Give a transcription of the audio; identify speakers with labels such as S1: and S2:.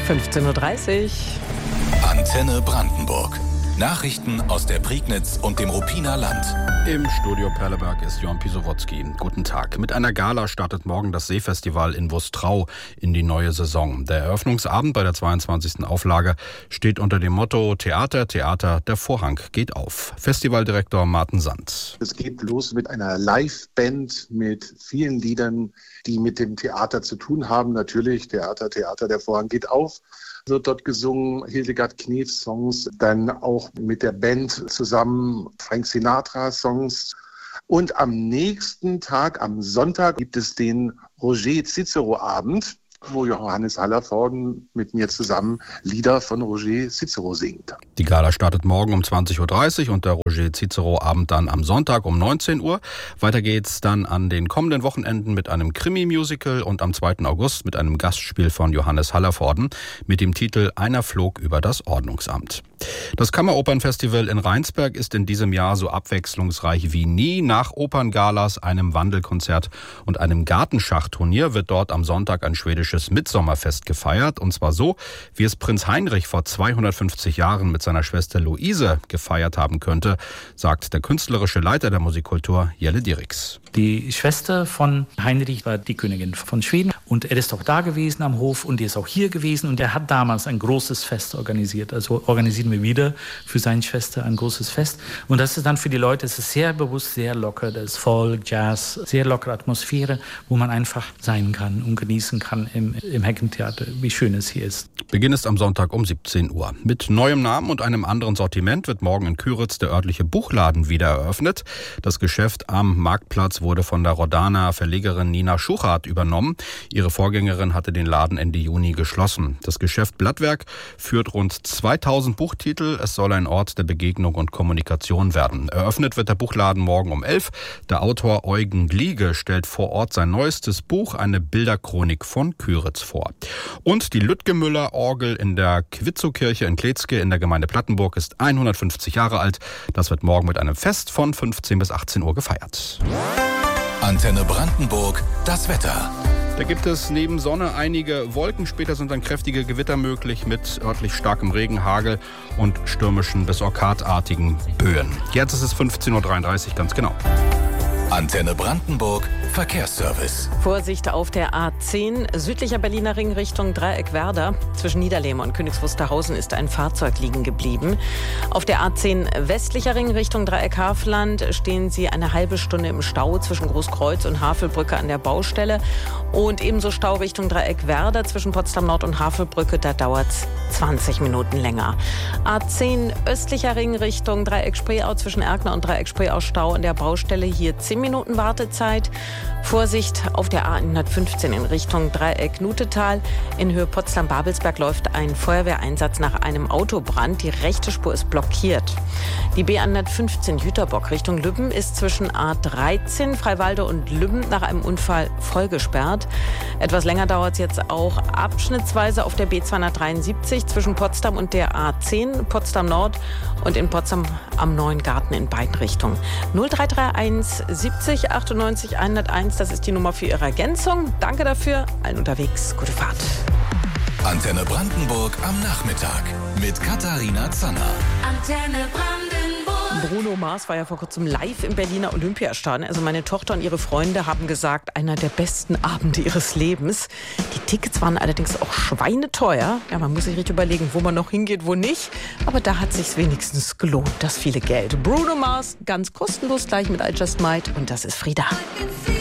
S1: 15:30 Uhr.
S2: Antenne Brandenburg. Nachrichten aus der Prignitz und dem Ruppiner Land.
S3: Im Studio Perleberg ist Jörn Pisowotzki. Guten Tag. Mit einer Gala startet morgen das Seefestival in Wustrau in die neue Saison. Der Eröffnungsabend bei der 22. Auflage steht unter dem Motto Theater, Theater, der Vorhang geht auf. Festivaldirektor Martin Sand.
S4: Es geht los mit einer Liveband mit vielen Liedern, die mit dem Theater zu tun haben. Natürlich Theater, Theater, der Vorhang geht auf. Wird dort gesungen, Hildegard Knefs Songs, dann auch mit der Band zusammen Frank Sinatra Songs. Und am nächsten Tag, am Sonntag, gibt es den Roger Cicero Abend, wo Johannes Hallervorden mit mir zusammen Lieder von Roger Cicero singt.
S3: Die Gala startet morgen um 20:30 Uhr und der Roger Cicero Abend dann am Sonntag um 19 Uhr. Weiter geht's dann an den kommenden Wochenenden mit einem Krimi-Musical und am 2. August mit einem Gastspiel von Johannes Hallervorden mit dem Titel Einer flog über das Ordnungsamt. Das Kammeropernfestival in Rheinsberg ist in diesem Jahr so abwechslungsreich wie nie. Nach Operngalas, einem Wandelkonzert und einem Gartenschachturnier wird dort am Sonntag ein schwedisches Mitsommerfest gefeiert. Und zwar so, wie es Prinz Heinrich vor 250 Jahren mit seiner Schwester Luise gefeiert haben könnte, sagt der künstlerische Leiter der Musikkultur, Jelle Dierix.
S5: Die Schwester von Heinrich war die Königin von Schweden und er ist auch da gewesen am Hof und er ist auch hier gewesen und er hat damals ein großes Fest organisiert. Also organisieren wir wieder für seine Schwester ein großes Fest und das ist dann für die Leute, es ist sehr bewusst, sehr locker, das ist Folk, Jazz, sehr lockere Atmosphäre, wo man einfach sein kann und genießen kann im Heckentheater, wie schön es hier ist.
S3: Beginn ist am Sonntag um 17 Uhr. Mit neuem Namen und einem anderen Sortiment wird morgen in Küritz der örtliche Buchladen wieder eröffnet. Das Geschäft am Marktplatz wurde von der Rodaner Verlegerin Nina Schuchart übernommen. Ihre Vorgängerin hatte den Laden Ende Juni geschlossen. Das Geschäft Blattwerk führt rund 2000 Buchtitel. Es soll ein Ort der Begegnung und Kommunikation werden. Eröffnet wird der Buchladen morgen um 11. Der Autor Eugen Gliege stellt vor Ort sein neuestes Buch, eine Bilderchronik von Küritz, vor. Und die Lütgemüller-Orgel in der Quitzokirche in Kletzke in der Gemeinde Plattenburg ist 150 Jahre alt. Das wird morgen mit einem Fest von 15 bis 18 Uhr gefeiert.
S2: Antenne Brandenburg, das Wetter.
S3: Da gibt es neben Sonne einige Wolken. Später sind dann kräftige Gewitter möglich mit örtlich starkem Regen, Hagel und stürmischen bis orkanartigen Böen. Jetzt ist es 15:33 Uhr, ganz genau.
S2: Antenne Brandenburg, Verkehrsservice.
S1: Vorsicht auf der A10, südlicher Berliner Ring Richtung Dreieck-Werder. Zwischen Niederlehme und Königs Wusterhausen ist ein Fahrzeug liegen geblieben. Auf der A10 westlicher Ring Richtung Dreieck-Havelland stehen Sie eine halbe Stunde im Stau zwischen Großkreuz und Havelbrücke an der Baustelle. Und ebenso Stau Richtung Dreieck-Werder zwischen Potsdam Nord und Havelbrücke, da dauert es 20 Minuten länger. A10 östlicher Ring Richtung Dreieck-Spreeau zwischen Erkner und Dreieck-Spreeau Stau an der Baustelle, hier 10 Minuten Wartezeit. Vorsicht auf der A115 in Richtung Dreieck-Nutetal. In Höhe Potsdam-Babelsberg läuft ein Feuerwehreinsatz nach einem Autobrand. Die rechte Spur ist blockiert. Die B115 Jüterbock Richtung Lübben ist zwischen A13 Freiwalde und Lübben nach einem Unfall vollgesperrt. Etwas länger dauert es jetzt auch abschnittsweise auf der B273 zwischen Potsdam und der A10 Potsdam Nord und in Potsdam am Neuen Garten in beiden Richtungen. 0331 70 98 101, das ist die Nummer für Ihre Ergänzung. Danke dafür. Allen unterwegs, gute Fahrt.
S2: Antenne Brandenburg am Nachmittag mit Katharina Zanner.
S1: Antenne Brandenburg. Bruno Mars war ja vor kurzem live im Berliner Olympiastadion. Also meine Tochter und ihre Freunde haben gesagt, einer der besten Abende ihres Lebens. Die Tickets waren allerdings auch schweineteuer. Ja, man muss sich richtig überlegen, wo man noch hingeht, wo nicht. Aber da hat sich's wenigstens gelohnt, das viele Geld. Bruno Mars, ganz kostenlos, gleich mit I Just Might. Und das ist Frieda.